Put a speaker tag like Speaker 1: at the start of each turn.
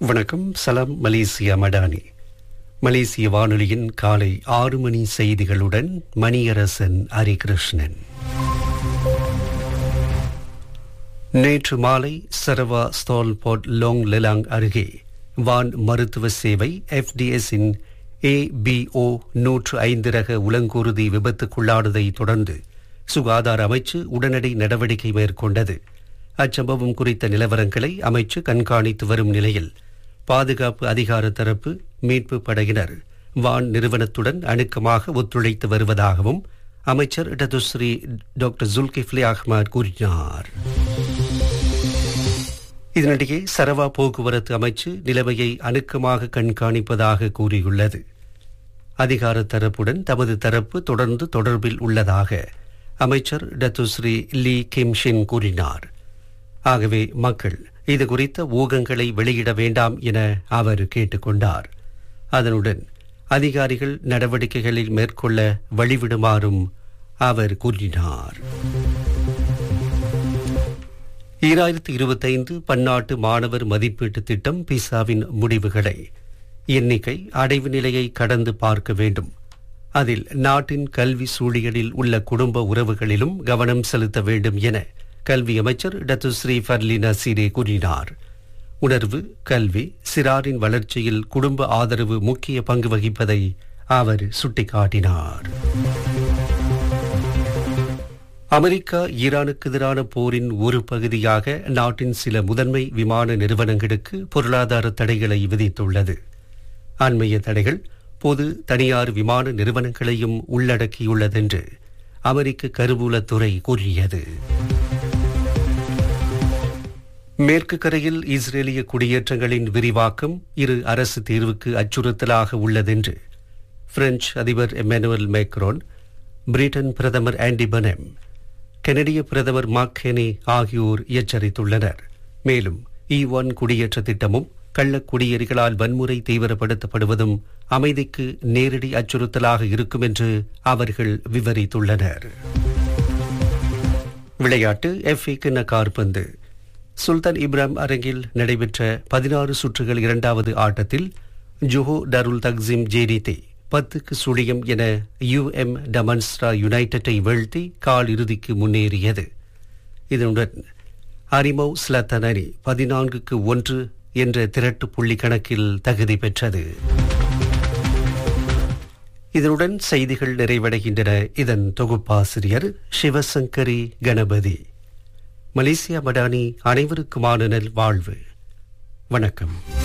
Speaker 1: வணக்கம். சலாம் மலேசியா மடானி. மலேசிய வானொலியின் காலை 6 மணி செய்திகளுடன் மணியரசன் ஹரிகிருஷ்ணன். நேற்று மாலை சரவா ஸ்டால்போர்ட் லோங் லெலாங் அருகே வான் மருத்துவ சேவை FDS-இன் ABO 105 ரக உலங்கூர்தி விபத்துக்குள்ளானதை தொடர்ந்து சுகாதார அமைச்சு உடனடி நடவடிக்கை மேற்கொண்டது. அச்சம்பவம் குறித்த நிலவரங்களை அமைச்சு கண்காணித்து வரும் நிலையில் பாதுகாப்பு அதிகார தரப்பு மீட்பு படையினர் வான் நிறுவனத்துடன் அணுக்கமாக ஒத்துழைத்து வருவதாகவும் அமைச்சர் டத்துஸ்ரீ டாக்டர் ஜுல்கிஃப்லி அஹ்மத் கூறினார். இதனிடையே சரவா போக்குவரத்து அமைச்சு நிலைமையை அணுக்கமாக கண்காணிப்பதாக கூறியுள்ளது. அதிகார தரப்புடன் தமது தரப்பு தொடர்ந்து தொடர்பில் உள்ளதாக அமைச்சர் டத்துஸ்ரீ லீ கிம்ஷின் கூறினார். ஆகவே மக்கள் இது குறித்த ஊகங்களை வெளியிட வேண்டாம் என அவர் கேட்டுக்கொண்டார். அதனுடன் அதிகாரிகள் நடவடிக்கைகளில் மேற்கொள்ள வழிவிடுமாறும் அவர் கூறினார். 2025 பன்னாட்டு மாணவர் மதிப்பீட்டு திட்டம் பிசாவின் முடிவுகளை எண்ணிக்கை அடைவு நிலையை கடந்து பார்க்க வேண்டும். அதில் நாட்டின் கல்வி சூழியலில் உள்ள குடும்ப உறவுகளிலும் கவனம் செலுத்த வேண்டும் என கல்வி அமைச்சர் டத்துஸ்ரீ ஃபர்லி நசீரே கூறினார். உணர்வு, கல்வி, சிறாரின் வளர்ச்சியில் குடும்ப ஆதரவு முக்கிய பங்கு வகிப்பதை அவர் சுட்டிக்காட்டினார். அமெரிக்கா ஈரானுக்கு எதிரான போரின் ஒரு பகுதியாக நாட்டின் சில முதன்மை விமான நிறுவனங்களுக்கு பொருளாதார தடைகளை விதித்துள்ளது. அண்மைய தடைகள் பொது தனியார் விமான நிறுவனங்களையும் உள்ளடக்கியுள்ளதென்று அமெரிக்க கருவூலத்துறை கூறியது. மேற்கு கரையில் இஸ்ரேலிய குடியேற்றங்களின் விரிவாக்கம் இரு அரசு தீர்வுக்கு அச்சுறுத்தலாக உள்ளதென்று பிரெஞ்சு அதிபர் எமானுவல் மேக்ரோன், பிரிட்டன் பிரதமர் ஆண்டி பெனெம், கனடிய பிரதமர் மார்க் கெனி ஆகியோர் எச்சரித்துள்ளனர். மேலும் E1 குடியேற்ற திட்டமும் கள்ளக்குடியேறிகளால் வன்முறை தீவிரப்படுத்தப்படுவதும் அமைதிக்கு நேரடி அச்சுறுத்தலாக இருக்கும் என்று அவர்கள் விவரித்துள்ளனர். விளையாட்டு. FA கிண்ண காற்பந்து. சுல்தான் இப்ராஹிம் அரங்கில் நடைபெற்ற 16 சுற்றுகள் இரண்டாவது ஆட்டத்தில் ஜோஹோ டருல் தக்ஸிம் JDT 10-0 என UM டமன்ஸ்ட்ரா யுனைடெட்டை வீழ்த்தி கால் இறுதிக்கு முன்னேறியது. இதனுடன் அரிமௌ ஸ்லத்தன் அணி 14-1 என்ற திரட்டு புள்ளி கணக்கில் தகுதி பெற்றது. இதனுடன் செய்திகள் நிறைவடைகின்றன. இதன் தொகுப்பாசிரியர் சிவசங்கரி கணபதி. மலேசியா மடானி அனைவருக்குமான நல் வாழ்வு. வணக்கம்.